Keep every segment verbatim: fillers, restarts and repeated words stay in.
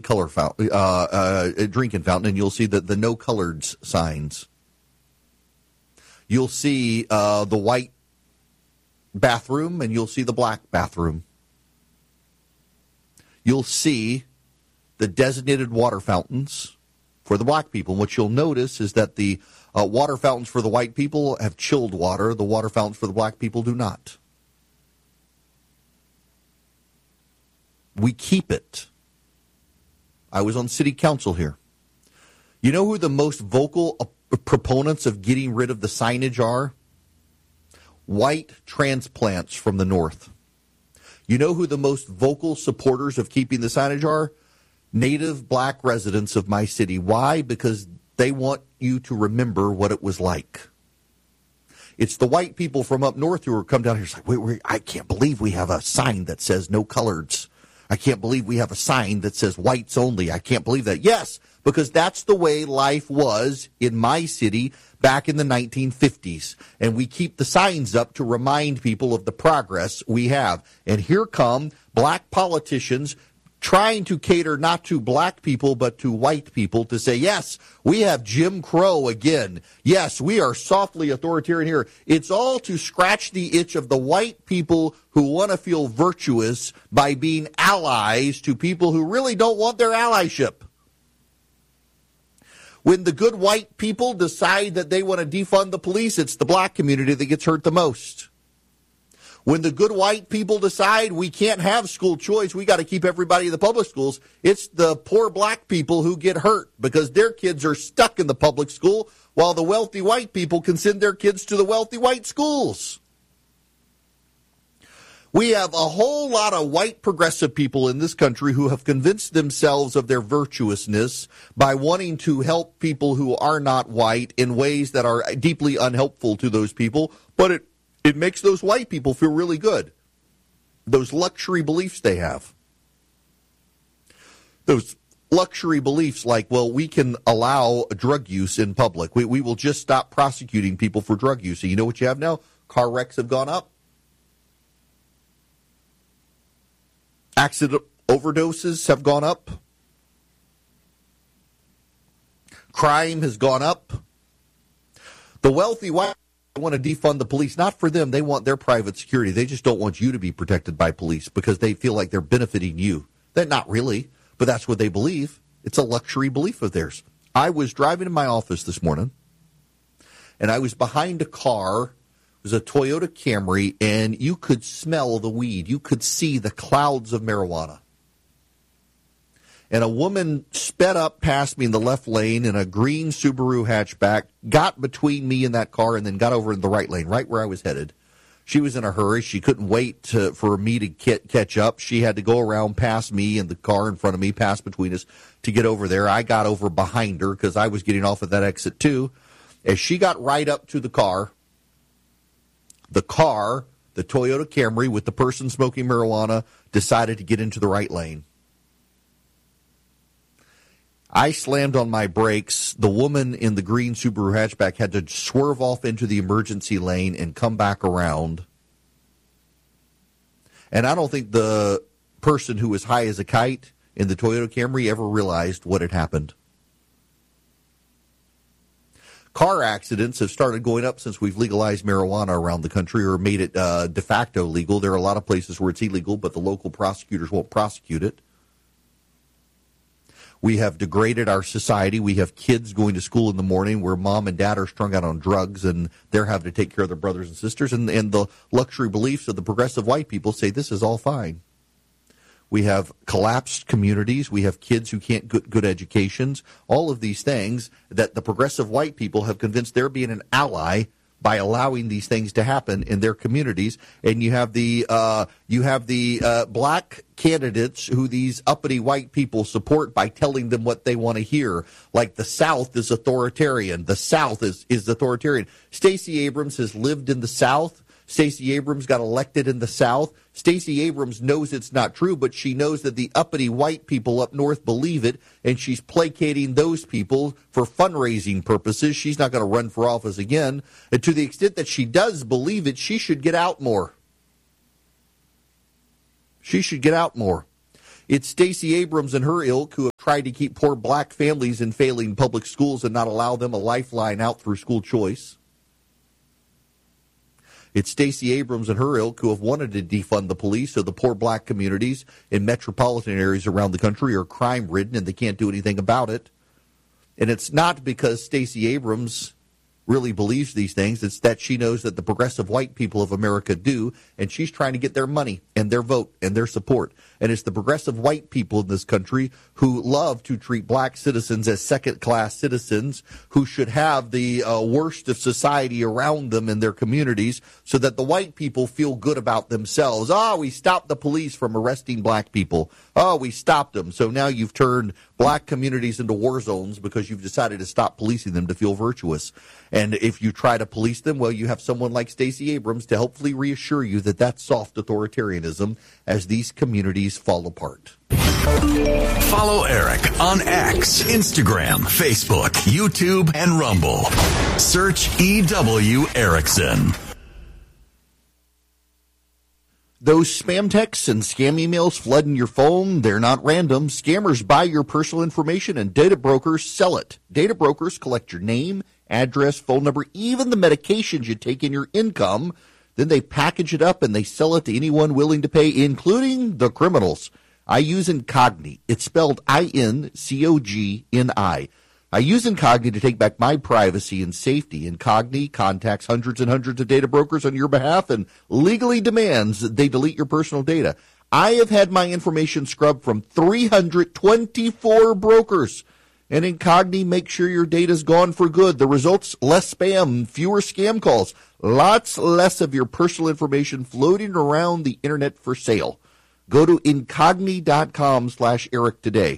color fountain, uh, uh, drinking fountain, and you'll see the, the no coloreds signs. You'll see uh, the white bathroom, and you'll see the black bathroom. You'll see the designated water fountains for the black people. And what you'll notice is that the uh, water fountains for the white people have chilled water. The water fountains for the black people do not. We keep it. I was on city council here. You know who the most vocal uh, proponents of getting rid of the signage are? White transplants from the north. You know who the most vocal supporters of keeping the signage are? Native black residents of my city. Why? Because they want you to remember what it was like. It's the white people from up north who are come down here and say, wait, wait, I can't believe we have a sign that says no coloreds. I can't believe we have a sign that says whites only. I can't believe that. Yes, because that's the way life was in my city back in the nineteen fifties. And we keep the signs up to remind people of the progress we have. And here come black politicians trying to cater not to black people but to white people to say, yes, we have Jim Crow again. Yes, we are softly authoritarian here. It's all to scratch the itch of the white people who want to feel virtuous by being allies to people who really don't want their allyship. When the good white people decide that they want to defund the police, it's the black community that gets hurt the most. When the good white people decide we can't have school choice, we got to keep everybody in the public schools, it's the poor black people who get hurt because their kids are stuck in the public school while the wealthy white people can send their kids to the wealthy white schools. We have a whole lot of white progressive people in this country who have convinced themselves of their virtuousness by wanting to help people who are not white in ways that are deeply unhelpful to those people, but it It makes those white people feel really good. Those luxury beliefs they have. Those luxury beliefs like, well, we can allow drug use in public. We, we will just stop prosecuting people for drug use. And you know what you have now? Car wrecks have gone up. Accident overdoses have gone up. Crime has gone up. The wealthy white want to defund the police. Not for them. They want their private security. They just don't want you to be protected by police because they feel like they're benefiting you. They're not really, but that's what they believe. It's a luxury belief of theirs. I was driving in my office this morning, and I was behind a car. It was a Toyota Camry, and you could smell the weed. You could see the clouds of marijuana. And a woman sped up past me in the left lane in a green Subaru hatchback, got between me and that car, and then got over in the right lane, right where I was headed. She was in a hurry. She couldn't wait to, for me to get, catch up. She had to go around past me and the car in front of me, pass between us to get over there. I got over behind her because I was getting off at that exit too. As she got right up to the car, the car, the Toyota Camry with the person smoking marijuana, decided to get into the right lane. I slammed on my brakes. The woman in the green Subaru hatchback had to swerve off into the emergency lane and come back around. And I don't think the person who was high as a kite in the Toyota Camry ever realized what had happened. Car accidents have started going up since we've legalized marijuana around the country or made it uh, de facto legal. There are a lot of places where it's illegal, but the local prosecutors won't prosecute it. We have degraded our society. We have kids going to school in the morning where mom and dad are strung out on drugs and they're having to take care of their brothers and sisters. And, and the luxury beliefs of the progressive white people say this is all fine. We have collapsed communities. We have kids who can't get good educations. All of these things that the progressive white people have convinced they're being an ally by allowing these things to happen in their communities. And you have the uh, you have the uh, black candidates who these uppity white people support by telling them what they want to hear. Like the South is authoritarian. The South is, is authoritarian. Stacey Abrams has lived in the South. Stacey Abrams got elected in the South. Stacey Abrams knows it's not true, but she knows that the uppity white people up north believe it, and she's placating those people for fundraising purposes. She's not going to run for office again. And to the extent that she does believe it, she should get out more. She should get out more. It's Stacey Abrams and her ilk who have tried to keep poor black families in failing public schools and not allow them a lifeline out through school choice. It's Stacey Abrams and her ilk who have wanted to defund the police so the poor black communities in metropolitan areas around the country are crime-ridden and they can't do anything about it. And it's not because Stacey Abrams really believes these things. It's that she knows that the progressive white people of America do, and she's trying to get their money and their vote and their support. And it's the progressive white people in this country who love to treat black citizens as second-class citizens who should have the uh, worst of society around them in their communities so that the white people feel good about themselves. Oh, we stopped the police from arresting black people. Oh, we stopped them. So now you've turned black communities into war zones because you've decided to stop policing them to feel virtuous. And if you try to police them, well, you have someone like Stacey Abrams to hopefully reassure you that that's soft authoritarianism as these communities fall apart. Follow Eric on X, Instagram, Facebook, YouTube, and Rumble. Search E W Erickson. Those spam texts and scam emails flooding your phone, they're not random. Scammers buy your personal information and data brokers sell it. Data brokers collect your name, address, phone number, even the medications you take in your income. Then they package it up and they sell it to anyone willing to pay, including the criminals. I use Incogni. It's spelled I N C O G N I. I use Incogni to take back my privacy and safety. Incogni contacts hundreds and hundreds of data brokers on your behalf and legally demands that they delete your personal data. I have had my information scrubbed from three hundred twenty-four brokers. And Incogni makes sure your data's gone for good. The results, less spam, fewer scam calls, lots less of your personal information floating around the internet for sale. Go to Incogni.com slash Eric today.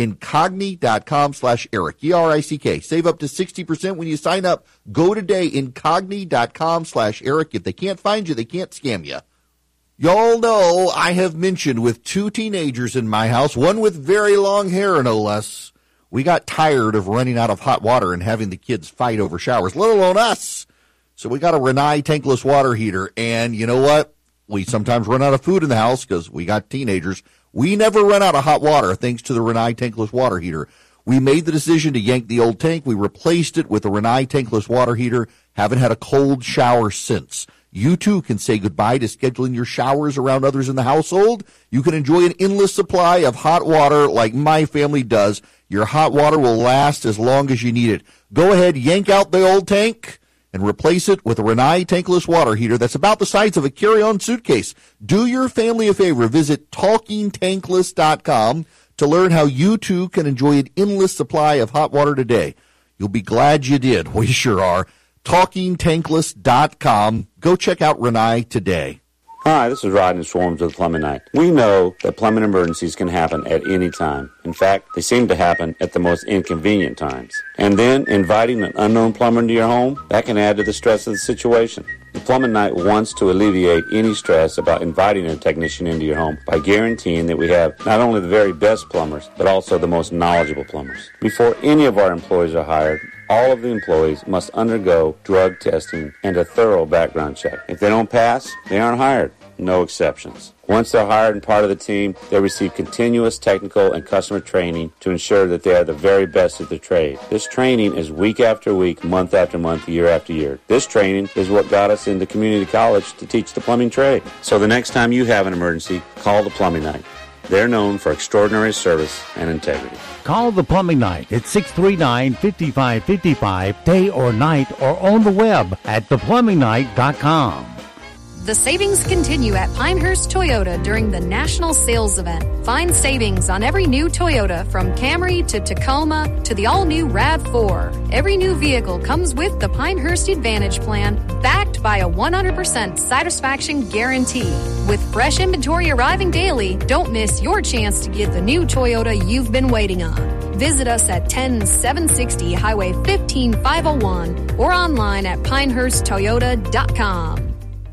Incogni.com slash Eric, E R I C K. Save up to sixty percent when you sign up. Go today, Incogni.com slash Eric. If they can't find you, they can't scam you. Y'all know I have mentioned with two teenagers in my house, one with very long hair, no less. We got tired of running out of hot water and having the kids fight over showers, let alone us. So we got a Rinnai tankless water heater. And you know what? We sometimes run out of food in the house because we got teenagers. We never run out of hot water thanks to the Rinnai tankless water heater. We made the decision to yank the old tank. We replaced it with a Rinnai tankless water heater. Haven't had a cold shower since. You too can say goodbye to scheduling your showers around others in the household. You can enjoy an endless supply of hot water like my family does. Your hot water will last as long as you need it. Go ahead, yank out the old tank and replace it with a Rinnai tankless water heater that's about the size of a carry-on suitcase. Do your family a favor. Visit talking tankless dot com to learn how you too can enjoy an endless supply of hot water today. You'll be glad you did. We sure are. talking tankless dot com. Go check out Rinnai today. Hi, this is Rodney Swarms with Plumbing Night. We know that plumbing emergencies can happen at any time. In fact, they seem to happen at the most inconvenient times. And then inviting an unknown plumber into your home, that can add to the stress of the situation. The Plumbing Night wants to alleviate any stress about inviting a technician into your home by guaranteeing that we have not only the very best plumbers, but also the most knowledgeable plumbers. Before any of our employees are hired, all of the employees must undergo drug testing and a thorough background check. If they don't pass, they aren't hired. No exceptions. Once they're hired and part of the team, they receive continuous technical and customer training to ensure that they are the very best at their trade. This training is week after week, month after month, year after year. This training is what got us into community college to teach the plumbing trade. So the next time you have an emergency, call the Plumbing Night. They're known for extraordinary service and integrity. Call the Plumbing Night at six three nine, five five five five, day or night, or on the web at the plumbing night dot com. The savings continue at Pinehurst Toyota during the National Sales Event. Find savings on every new Toyota from Camry to Tacoma to the all-new RAV four. Every new vehicle comes with the Pinehurst Advantage Plan, backed by a one hundred percent satisfaction guarantee. With fresh inventory arriving daily, don't miss your chance to get the new Toyota you've been waiting on. Visit us at ten seven sixty Highway fifteen five oh one or online at pinehurst toyota dot com.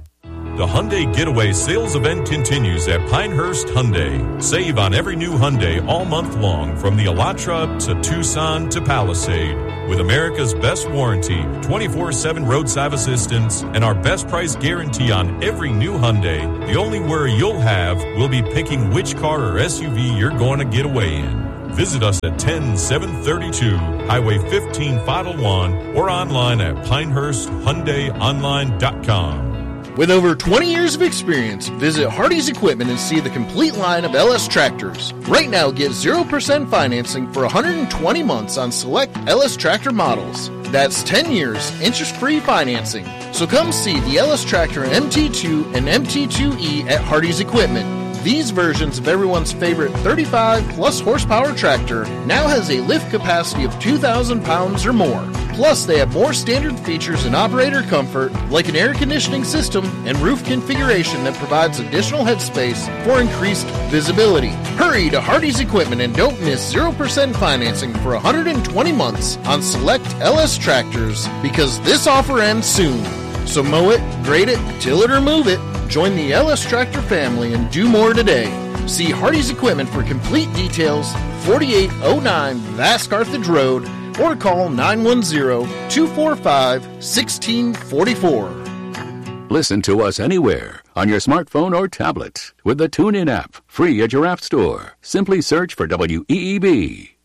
The Hyundai Getaway sales event continues at Pinehurst Hyundai. Save on every new Hyundai all month long, from the Elantra to Tucson to Palisade. With America's best warranty, twenty-four seven roadside assistance, and our best price guarantee on every new Hyundai, the only worry you'll have will be picking which car or S U V you're going to get away in. Visit us at ten seven thirty-two Highway fifteen, Fadalwan, or online at pinehurst hyundai online dot com. With over twenty years of experience, visit Hardy's Equipment and see the complete line of L S tractors. Right now, get zero percent financing for one hundred twenty months on select L S tractor models. That's ten years, interest-free financing. So come see the L S Tractor M T two and M T two E at Hardy's Equipment. These versions of everyone's favorite thirty-five plus horsepower tractor now has a lift capacity of two thousand pounds or more. Plus, they have more standard features and operator comfort, like an air conditioning system and roof configuration that provides additional headspace for increased visibility. Hurry to Hardy's Equipment and don't miss zero percent financing for one hundred twenty months on select L S tractors, because this offer ends soon. So mow it, grade it, till it or move it. Join the L S Tractor family and do more today. See Hardy's Equipment for complete details, forty-eight oh nine Vass Carthage Road, or call nine one zero, two four five, one six four four. Listen to us anywhere, on your smartphone or tablet, with the TuneIn app, free at your app store. Simply search for W E E B.